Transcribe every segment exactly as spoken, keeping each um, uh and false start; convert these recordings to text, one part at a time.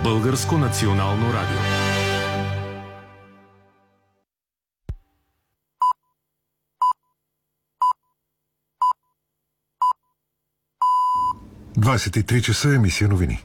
Българско национално радио. двадесет и три часа, емисия новини.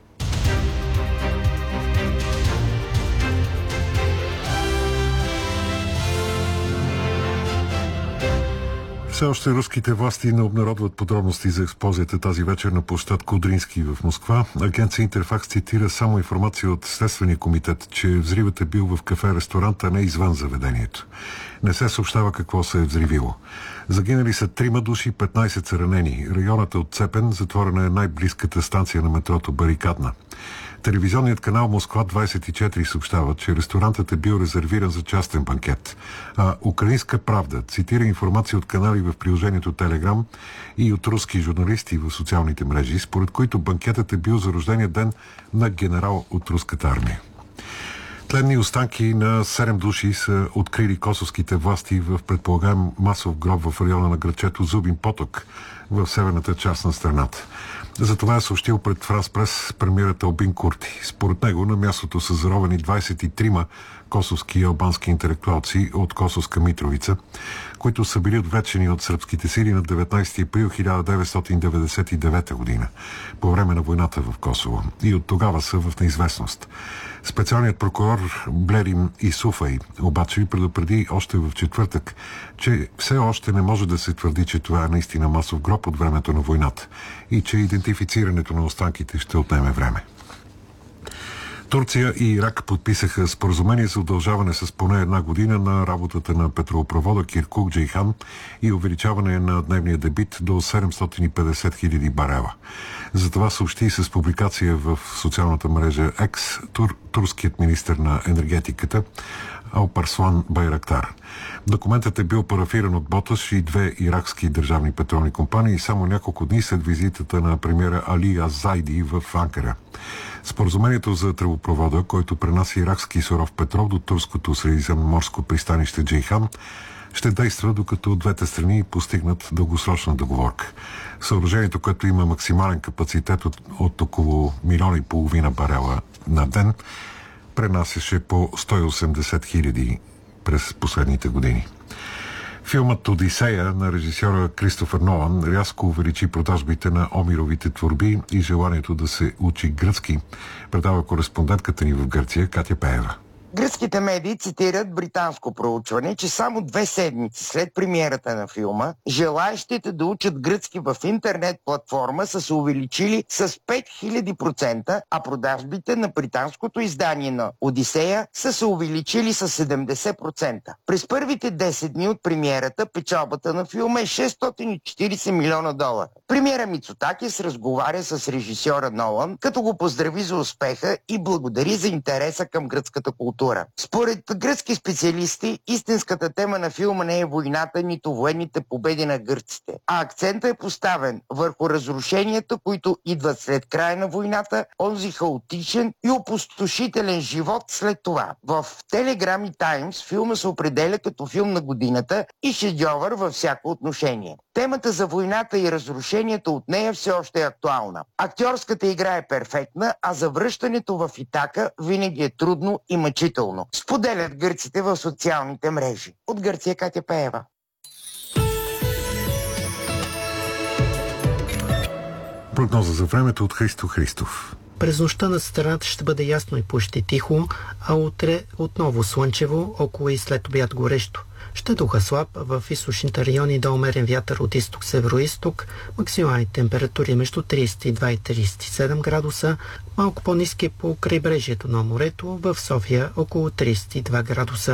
Все още руските власти не обнародват подробности за експлозията тази вечер на площад Кудрински в Москва. Агенция Интерфакс цитира само информация от Следствения комитет, че взривът е бил в кафе-ресторант, а не извън заведението. Не се съобщава какво се е взривило. Загинали са трима души, петнайсет са ранени. Районът е отцепен, затворена е най-близката станция на метрото Барикадна. Телевизионният канал Москва двадесет и четири съобщава, че ресторантът е бил резервиран за частен банкет. А Украинска правда цитира информация от канали в приложението Телеграм и от руски журналисти в социалните мрежи, според които банкетът е бил за рождения ден на генерал от руската армия. Тленни останки на седем души са открили косовските власти в предполагаем масов гроб в района на градчето Зубин поток в северната част на страната. За това е съобщил пред Франс Прес премиерът Албин Курти. Според него на мястото са заровени двадесет и трима косовски и албански интелектуалци от Косовска Митровица, които са били отвлечени от сръбските сили на деветнайсети април хиляда деветстотин деветдесет и девета година, по време на войната в Косово. И от тогава са в неизвестност. Специалният прокурор Блерим Исуфай обаче предупреди още в четвъртък, че все още не може да се твърди, че това е наистина масов гроб от времето на войната и че идентифицирането на останките ще отнеме време. Турция и Ирак подписаха споразумение за удължаване с поне една година на работата на петролопровода Киркук-Джейхан и увеличаване на дневния дебит до седемстотин и петдесет хиляди барела. За това съобщи с публикация в социалната мрежа X тур, турският министър на енергетиката Алпарслан Байрактар. Документът е бил парафиран от Боташ и две иракски държавни петролни компании само няколко дни след визитата на премиера Али Азайди в Анкара. Споразумението за тръбопровода, който пренася иракски суров петрол до турското средиземноморско пристанище Джейхан, ще действа докато двете страни постигнат дългосрочна договорка. Съоръжението, което има максимален капацитет от, от около милион и половина барела на ден, пренасяше по сто и осемдесет хиляди през последните години. Филмът «Одисея» на режисьора Кристофър Нолан рязко увеличи продажбите на Омировите творби и желанието да се учи гръцки, предава кореспондентката ни в Гърция Катя Пеева. Гръцките медии цитират британско проучване, че само две седмици след премиерата на филма, желаещите да учат гръцки в интернет платформа са се увеличили с пет хиляди процента, а продажбите на британското издание на Одисея са се увеличили с седемдесет процента. През първите десет дни от премиерата печалбата на филма е шестстотин и четирийсет милиона долара. Премиера Мицотакис разговаря с режисьора Нолан, като го поздрави за успеха и благодари за интереса към гръцката култура. Според гръцки специалисти, истинската тема на филма не е войната, нито военните победи на гърците, а акцентът е поставен върху разрушенията, които идват след края на войната, онзи хаотичен и опустошителен живот след това. В Телеграм и Таймс филма се определя като филм на годината и шедьовър във всяко отношение. Темата за войната и разрушението от нея все още е актуална. Актьорската игра е перфектна, а завръщането в Итака винаги е трудно и мъчително. Споделят гърците в социалните мрежи. От Гърция Катя Пеева. Прогноза за времето от Христо Христов. През нощта на страната ще бъде ясно и почти тихо, а утре отново слънчево, около и след обяд горещо. Ще духа слаб, в източните райони да умерен вятър от изток-североизток, максимални температури между трийсет и два и трийсет и седем градуса, малко по-ниски по крайбрежието на морето, в София около трийсет и два градуса.